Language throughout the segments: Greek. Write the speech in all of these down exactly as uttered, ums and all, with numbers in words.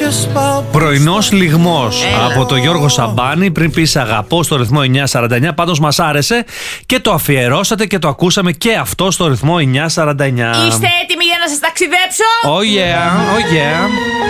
Πρωινός λιγμός από τον Γιώργο Σαμπάνη. Πριν πεις αγαπώ στο ρυθμό εννιά σαράντα εννιά. Πάντως μας άρεσε και το αφιερώσατε και το ακούσαμε και αυτό στο ρυθμό εννιά σαράντα εννιά. Είστε έτοιμοι για να σας ταξιδέψω? Oh yeah, oh yeah.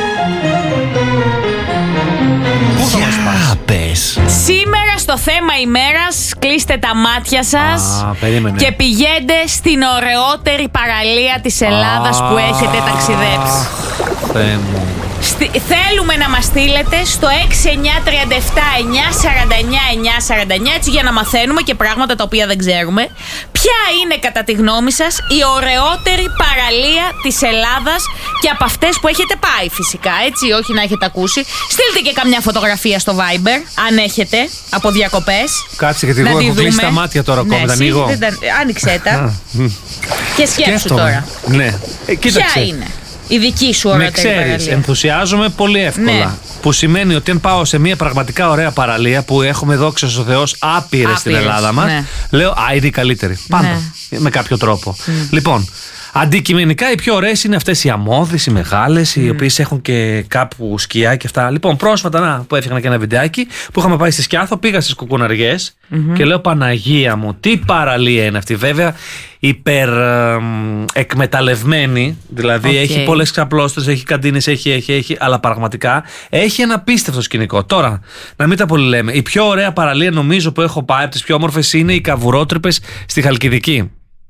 Πού θα μας πας? Πες. Σήμερα στο θέμα ημέρας κλείστε τα μάτια σας Α, περίμενε. και πηγαίνετε στην ωραιότερη παραλία της Ελλάδας που έχετε ταξιδέψει. Θεέ μου. Στη... Θέλουμε να μας στείλετε στο έξι εννιά τρία επτά εννιά σαράντα εννιά εννιά σαράντα εννιά, έτσι για να μαθαίνουμε και πράγματα τα οποία δεν ξέρουμε. Ποια είναι κατά τη γνώμη σας η ωραιότερη παραλία της Ελλάδας και από αυτές που έχετε πάει φυσικά, έτσι, όχι να έχετε ακούσει. Στείλτε και καμιά φωτογραφία στο Viber, αν έχετε, από διακοπές. Κάτσε γιατί εγώ έχω κλείσει τα μάτια τώρα ακόμα, ναι, τα ανοίγω. Άνοιξέ τα και σκέψου τώρα. Ναι. Ε, Ποια είναι η δική σου ωραιότερη παραλία? Με ξέρεις, ενθουσιάζομαι πολύ εύκολα. Ναι. Που σημαίνει ότι αν πάω σε μια πραγματικά ωραία παραλία που έχουμε δόξα ο Θεός άπειρες στην Ελλάδα μας, ναι. λέω α, είναι η καλύτερη. Πάντα. Ναι. Με κάποιο τρόπο. Mm. Λοιπόν, αντικειμενικά οι πιο ωραίες είναι αυτές οι αμμώδεις, οι μεγάλες, mm. οι οποίες έχουν και κάπου σκιά και αυτά. Λοιπόν, πρόσφατα να, που έφυγα και ένα βιντεάκι που είχαμε πάει στη Σκιάθο, πήγα στις Κουκουναριές mm-hmm. και λέω Παναγία μου, τι παραλία είναι αυτή. Βέβαια, υπερ ε, εκμεταλλευμένη, δηλαδή okay. έχει πολλές ξαπλώστρες, έχει καντίνες, έχει, έχει, έχει, αλλά πραγματικά έχει ένα απίστευτο σκηνικό. Τώρα, να μην τα πολύ λέμε, η πιο ωραία παραλία νομίζω που έχω πάει από τις πιο όμορφες είναι οι Καβουρότρυπες στη Χαλκιδική.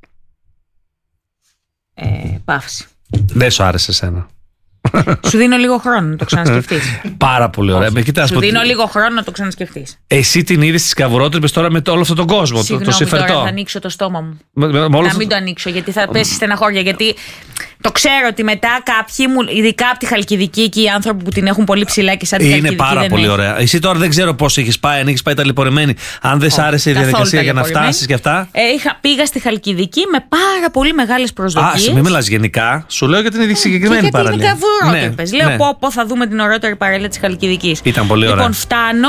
Ε, παύση. Δεν σου άρεσε εσένα? Σου δίνω λίγο χρόνο να το ξανασκεφτείς. Πάρα πολύ ωραία. Με κοιτάς, σου δίνω λίγο χρόνο να το ξανασκεφτείς. Εσύ την είδες στις Καβουρότρυπες τώρα με το, όλο αυτόν τον κόσμο. Συγγνώμη, το, το συμφερτό. Τώρα θα ανοίξω το στόμα μου. Με, με, με να αυτό... μην το ανοίξω γιατί θα πέσει στεναχώρια. Γιατί το ξέρω ότι μετά κάποιοι μου, ειδικά από τη Χαλκιδική και οι άνθρωποι που την έχουν πολύ ψηλά και σαν τη Χαλκιδική. Είναι πάρα πολύ έχει. Ωραία. Εσύ τώρα δεν ξέρω πώς έχεις πάει, αν έχεις πάει ταλαιπωρημένη, αν δεν σ' άρεσε η διαδικασία για να φτάσεις και αυτά. Ε, είχα, πήγα στη Χαλκιδική με πάρα πολύ μεγάλες προσδοκίες. Α, μην μιλάς γενικά. Σου λέω για την συγκεκριμένη παραλία. Γιατί είναι Καβουρότρυπες. Λέω ναι. πω, πω θα δούμε την ωραιότερη παραλία της Χαλκιδικής. Ήταν πολύ ωραία. Λοιπόν, φτάνω.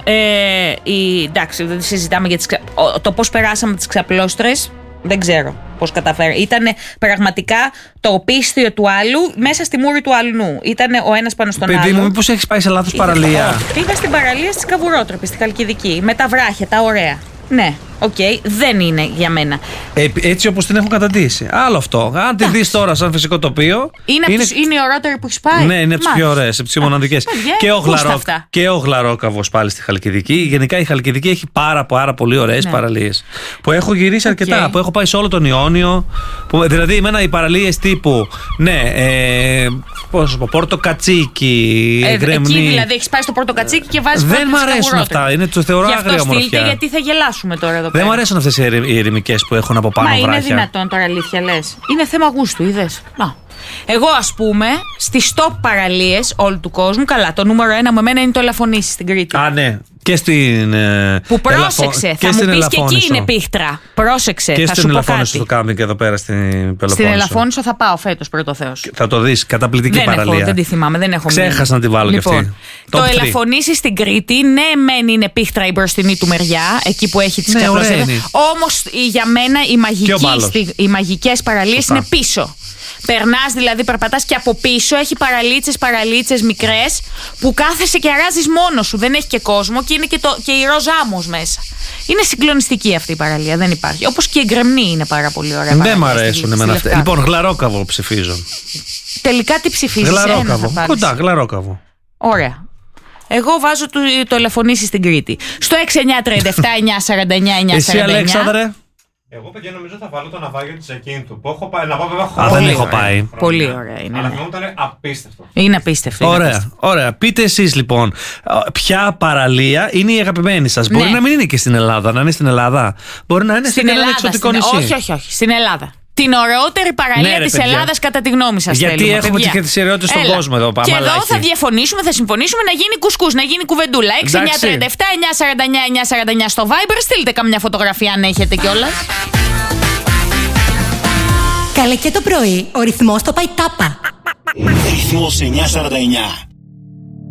Ε, η, εντάξει, δεν συζητάμε για τις, το πώς περάσαμε τις ξαπλώστρες. Δεν ξέρω πώς καταφέρει. Ήτανε πραγματικά το οπίστιο του άλλου μέσα στη μούρη του αλλού. Ήτανε ο ένας πάνω στον άλλο. Παιδί μου, μήπως έχεις πάει σε λάθος παραλία? Oh, πήγα στην παραλία στις Καβουρότρυπες, στη Χαλκιδική. Με τα βράχια, τα ωραία. Ναι, οκ, okay, δεν είναι για μένα. Ε, έτσι όπως την έχουν καταντήσει. Άλλο αυτό. Αν τη δεις τώρα σαν φυσικό τοπίο. Είναι, είναι... Τους, είναι η ωραιότερη που έχεις πάει. Ναι, είναι από τις πιο ωραίες, από τις πιο μοναδικές. Και, και ο Γλαρόκαβος πάλι στη Χαλκιδική. Γενικά η Χαλκιδική έχει πάρα, πάρα πολύ ωραίες ναι. παραλίες. Που έχω γυρίσει αρκετά. Okay. Που έχω πάει σε όλο τον Ιόνιο. Που, δηλαδή, εμένα οι παραλίες τύπου. Ναι, ε, πώς σου πω, Πορτοκατσίκι, ε, Γκρεμνή. Εκεί δηλαδή έχεις πάει στο Πορτοκατσίκι και βάζεις. Δεν μ' αρέσουν αυτά. Είναι το θεωρώ άγρια ομορφιά. Γιατί θα γελάσουμε τώρα εδώ πέρα. Δεν μου αρέσουν αυτές οι ερημικές που έχουν από πάνω βράχια. Μα είναι δυνατόν τώρα, αλήθεια λες? Είναι θέμα γούστου, είδες? Να. Εγώ, ας πούμε, στις top παραλίες όλου του κόσμου, καλά, το νούμερο ένα μου εμένα είναι το Ελαφωνήσι στην Κρήτη. Α, ναι. Και στην. Που πρόσεξε, Ελαφο... θα μου πεις και εκεί είναι πίχτρα. Πρόσεξε, και θα στην σου πω Ελαφώνησο κάτι. το κάνουμε και εδώ πέρα στην Πελοπόννησο. Στην Ελαφώνησο θα πάω φέτος, πρώτο Θεός. Θα το δεις, καταπληκτική δεν παραλία. Έχω, δεν τη θυμάμαι, δεν έχω Ξέχασα μείνει. Να τη βάλω λοιπόν, κι αυτή. Το Ελαφωνήσι στην Κρήτη, ναι, μεν είναι πίχτρα η μπροστινή του μεριά, εκεί που έχει τις ναι, ξαπλώσεις. Όμως για μένα οι μαγικές παραλίες είναι πίσω. Περνάς δηλαδή, περπατάς και από πίσω έχει παραλίτσες, παραλίτσες μικρές που κάθεσαι και αράζεις μόνος σου. Δεν έχει και κόσμο και είναι και, το, και η ροζάμος μέσα. Είναι συγκλονιστική αυτή η παραλία, δεν υπάρχει. Όπως και η Γκρεμνή είναι πάρα πολύ ωραία. Δεν μ' αρέσουν εμένα αυτά. Λοιπόν, Γλαρόκαβο ψηφίζω. Τελικά τι ψηφίζεις? Γλαρόκαβο. Κοντά, Γλαρόκαβο. Ωραία. Εγώ βάζω το, το Ελαφωνήσι στην Κρήτη. Στο έξι εννιά τρία επτά εννιά σαράντα εννιά εννιά σαράντα εννιά. Εσύ, Αλέξανδρε? Εγώ, παιδιά, νομίζω θα βάλω το ναυάγιο της Ακίνθου που έχω πάει. Να πάω, βέβαια, Α, δεν έχω πάει. Πολύ ωραία είναι. Αλλά αυτό ήταν απίστευτο. Είναι απίστευτο. Ωραία, είναι απίστευτο. ωραία. Πείτε εσείς λοιπόν, ποια παραλία είναι η αγαπημένη σας? Ναι. Μπορεί να μην είναι και στην Ελλάδα, να είναι στην Ελλάδα. Μπορεί να είναι στην σε ένα εξωτικό νησί. Όχι, όχι, όχι. Στην Ελλάδα. Την ωραιότερη παραλία ναι, της Ελλάδας, κατά τη γνώμη σας. Γιατί θέλουμε, έχουμε παιδιά. τις ιερότητες στον κόσμο εδώ. Και εδώ θα διαφωνήσουμε, θα συμφωνήσουμε να γίνει κουσκούς, να γίνει κουβεντούλα. έξι εννιά τρία επτά εννιά σαράντα εννιά εννιά σαράντα εννιά στο Viber. Στείλτε καμιά φωτογραφία αν έχετε κιόλας. Καλέ και το πρωί, ο ρυθμός το πάει τάπα. Ρυθμός εννιά σαράντα εννιά.